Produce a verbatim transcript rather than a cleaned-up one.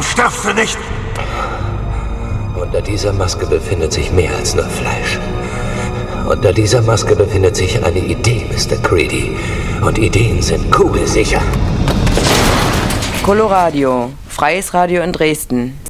stirbst du nicht? Unter dieser Maske befindet sich mehr als nur Fleisch. Unter dieser Maske befindet sich eine Idee, Mister Creedy. Und Ideen sind kugelsicher. Coloradio, freies Radio in Dresden.